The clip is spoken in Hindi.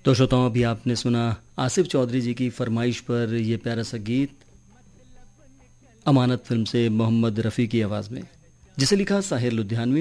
तो श्रोताओं, अभी आपने सुना आसिफ चौधरी जी की फरमाइश पर यह प्यारा सा गीत अमानत फिल्म से मोहम्मद रफ़ी की आवाज़ में, जिसे लिखा साहिर लुधियानवी